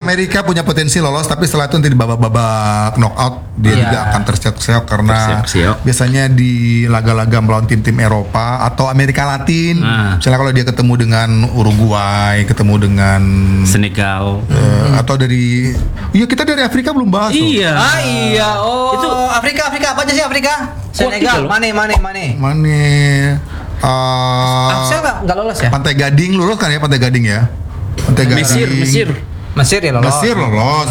Amerika punya potensi lolos, tapi setelah itu nanti di babak knockout dia juga akan terseok-seok karena biasanya di laga-laga melawan tim-tim Eropa atau Amerika Latin. Misalnya kalau dia ketemu dengan Uruguay, ketemu dengan Senegal, atau dari kita dari Afrika belum bahas. Iya. Itu Afrika apa aja sih Afrika? Senegal, Mane. Axel nggak lolos ya? Pantai Gading lolos kan ya, Pantai Gading ya. Pantai Gading. Mesir ya lolos. Mesir lolos.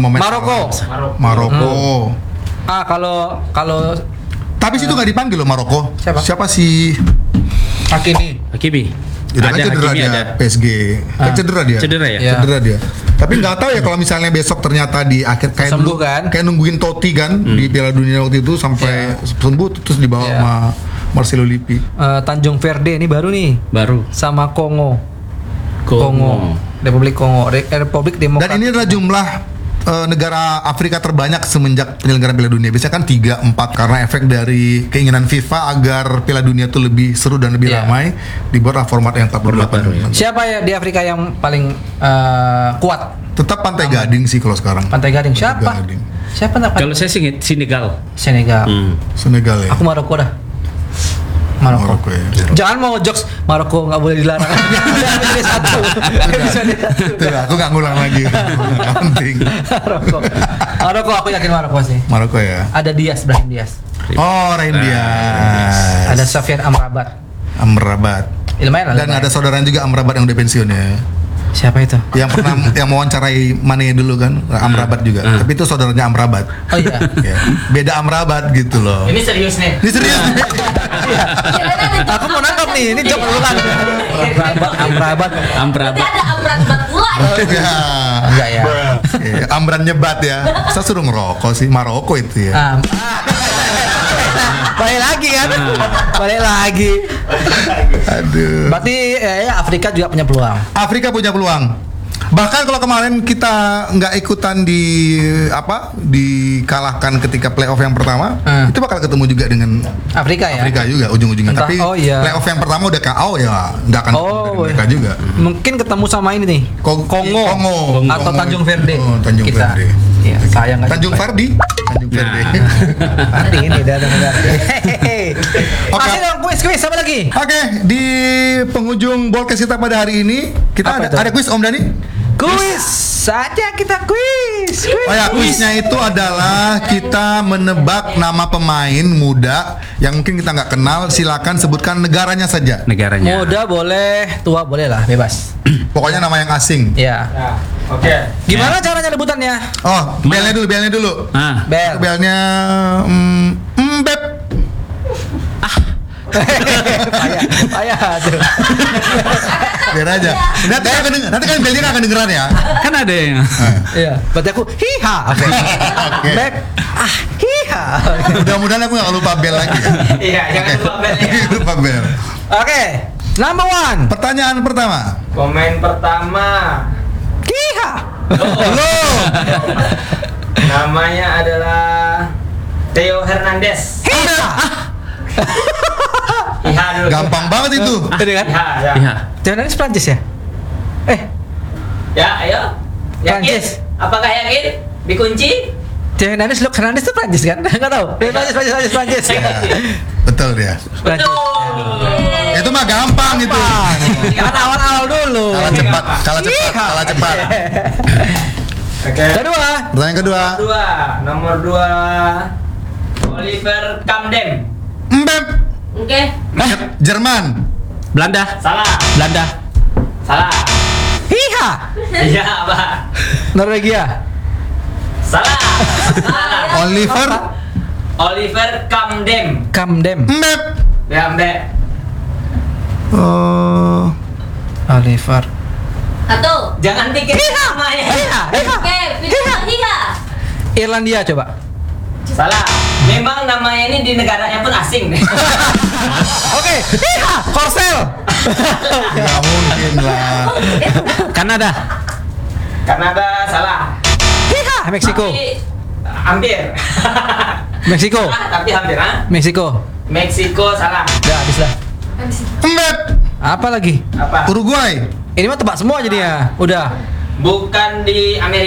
Maroko. Kalau tapi situ nggak dipanggil loh Maroko. Siapa sih? Hakimi. Itu kan cedera dia PSG. Kan cedera dia. Cedera dia. Tapi nggak tahu ya kalau misalnya besok ternyata di akhir kayak nungguin Totti kan di Piala Dunia waktu itu sampai sembuh terus dibawa sama Marcelo Lippi. Tanjung Verde ini baru sama Kongo. Republik Demokrat. Dan ini adalah jumlah negara Afrika terbanyak semenjak penyelenggaraan Piala Dunia. Biasanya kan 3-4 karena efek dari keinginan FIFA agar Piala Dunia itu lebih seru dan lebih ramai, dibuatlah format yang 48. Siapa ya di Afrika yang paling kuat? Tetap Pantai Gading sih kalau sekarang. Pantai Gading. Siapa? Kalau saya sih Senegal. Senegal ya. Aku Maroko dah. Maroko ya. Jangan mau jokes Maroko nggak boleh dilarang. Episode 1. Aku nggak ngulang lagi. Nggak penting. Maroko aku yakin Maroko sih. Maroko ya. Ada Brahim Diaz. Raheem Diaz. Ada Sofian Amrabat. Lumayan lah. Dan ada saudaranya juga Amrabat yang udah pensiun ya. Siapa itu? Yang pernah yang mewawancarai Mane dulu kan, Amrabat juga. Tapi itu saudaranya Amrabat. Oh iya. Beda Amrabat gitu loh. Ini serius nih. Aku mau nangkap nih, ini jok ulang. Amrabat. Ada Amrabat pula. Enggak ya. Amran nyebat ya. Saya suruh ngerokok sih, Maroko itu ya. Balik lagi. Aduh. Berarti Afrika juga punya peluang. Bahkan kalau kemarin kita nggak ikutan dikalahkan ketika playoff yang pertama, itu bakal ketemu juga dengan Afrika juga ujung-ujungnya. Tapi playoff yang pertama udah KO ya, nggak akan ketemu dengan mereka juga. Mungkin ketemu sama ini nih, Kongo atau Tanjung Verde. Tanjung Verde. Iya, sayang aja. Tanjung Verde. Nanti ini dah dengar. Masih dong kuis apa lagi? Oke, di penghujung podcast kita pada hari ini kita ada kuis Om Dani. Kuis saja kita kuis. Oh ya, kuisnya itu adalah kita menebak nama pemain muda yang mungkin kita nggak kenal. Silakan sebutkan negaranya saja. Muda boleh, tua boleh lah, bebas. Pokoknya nama yang asing. Iya. Oke. Gimana caranya rebutannya? Oh, belnya dulu. Belnya Mbep. Payah tuh. Biar aja. Nanti kan belnya nggak akan dengeran ya. Kan ada yang. Iya. Berarti aku hiha. Oke. Mbep. Hiha. Mudah-mudahan aku nggak lupa bel lagi ya. Iya, jangan lupa belnya. Lupa bel. Oke. Number 1. Pertanyaan pertama. Pemain pertama. Hiha. Belum. Namanya adalah Theo Hernandez. Hiha. Iha dulu. Gampang banget itu. Iha. Jangan ini Prancis ya? Ya, ayo. Yakin? Prancis. Apakah yakin? Dikunci? Theo Hernandez itu Prancis kan? Enggak tahu. Prancis. Betul dia. Prancis. Itu mah gampang itu. Kan awal-awal dulu. Kalah cepat. Oke. Pertanyaan kedua. Nomor 2. Oliver Kamdem. Mbep. Oke. Jerman. Belanda. Salah. Hiha. Iya, Pak. Norwegia. Salah. Oliver Kamdem. Mbep. Ya, Mbak. Oliver. Satu. Jangan pikir namanya. Oke, Hiha. Irlandia coba. Salah. Memang namanya ini di negaranya pun asing. Oke. Hiha. Korsel. Gak mungkin lah. Kanada. Salah. Hiha. Meksiko. Tapi, hampir. Meksiko. Tapi hampir, Meksiko salah. Udah habis dah. Mbep. Apa lagi? Apa? Uruguay. Ini mah tebak semua jadinya. Udah. Bukan di Amerika.